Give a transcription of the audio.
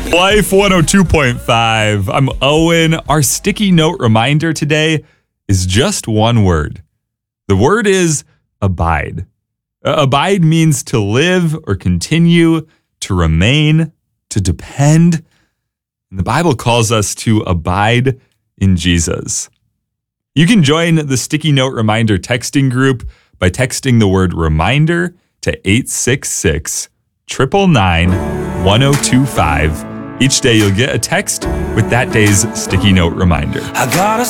Life 102.5. I'm Owen. Our sticky note reminder today is just one word. The word is abide. Abide means to live or continue, to remain, to depend. And the Bible calls us to abide in Jesus. You can join the sticky note reminder texting group by texting the word reminder to 866 999 1025. Each day you'll get a text with that day's sticky note reminder. I got a